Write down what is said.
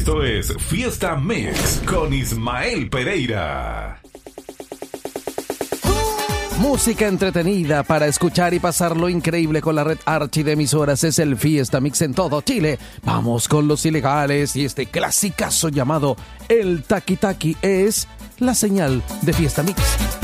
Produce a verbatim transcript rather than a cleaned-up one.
Esto es Fiesta Mix con Ismael Pereira. Música entretenida para escuchar y pasarlo increíble con la red Archi de emisoras. Es el Fiesta Mix en todo Chile. Vamos con los ilegales y este clasicazo llamado El Taqui Taqui es la señal de Fiesta Mix.